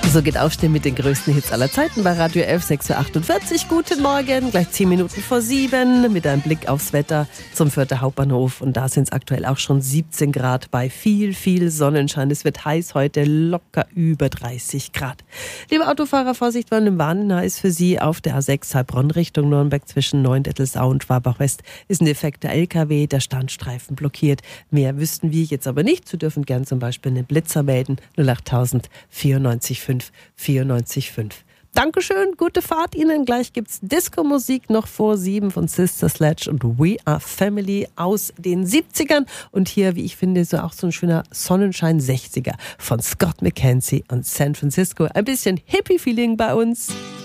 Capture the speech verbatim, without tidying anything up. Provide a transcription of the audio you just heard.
So geht Aufstehen mit den größten Hits aller Zeiten bei Radio elf, sechs Uhr achtundvierzig. Guten Morgen, gleich zehn Minuten vor sieben mit einem Blick aufs Wetter zum Fürther Hauptbahnhof. Und da sind es aktuell auch schon siebzehn Grad bei viel, viel Sonnenschein. Es wird heiß heute, locker über dreißig Grad. Liebe Autofahrer, Vorsicht, warnen im Warnhinweis ist für Sie auf der A sechs Heilbronn Richtung Nürnberg zwischen Neuendettelsau und Schwabach-West ist ein defekter L K W, der Standstreifen blockiert. Mehr wüssten wir jetzt aber nicht. Sie dürfen gern zum Beispiel einen Blitzer melden. null acht vierundneunzig fünf vierundneunzig fünf. Dankeschön, gute Fahrt Ihnen. Gleich gibt's Disco-Musik noch vor sieben von Sister Sledge und We Are Family aus den siebzigern. Und hier, wie ich finde, so auch so ein schöner Sonnenschein sechziger von Scott McKenzie und San Francisco. Ein bisschen Hippie-Feeling bei uns.